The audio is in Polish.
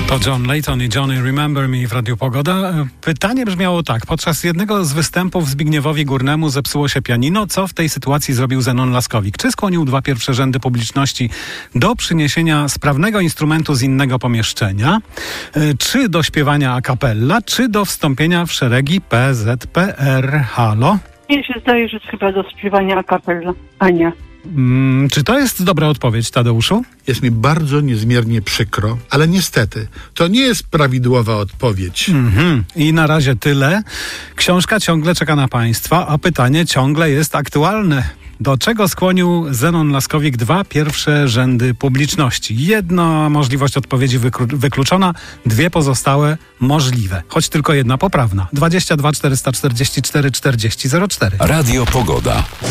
To John Leyton i Johnny Remember Me w Radiu Pogoda. Pytanie brzmiało tak. Podczas jednego z występów Zbigniewowi Górnemu zepsuło się pianino. Co w tej sytuacji zrobił Zenon Laskowik? Czy skłonił dwa pierwsze rzędy publiczności do przyniesienia sprawnego instrumentu z innego pomieszczenia? Czy do śpiewania a cappella? Czy do wstąpienia w szeregi PZPR? Halo? Mnie się zdaje, że chyba do śpiewania a cappella. Ania. Czy to jest dobra odpowiedź, Tadeuszu? Jest mi bardzo niezmiernie przykro, ale niestety to nie jest prawidłowa odpowiedź. I na razie tyle. Książka ciągle czeka na Państwa, a pytanie ciągle jest aktualne. Do czego skłonił Zenon Laskowik dwa pierwsze rzędy publiczności? Jedna możliwość odpowiedzi wykluczona, dwie pozostałe możliwe. Choć tylko jedna poprawna. 22 444 40 04. Radio Pogoda.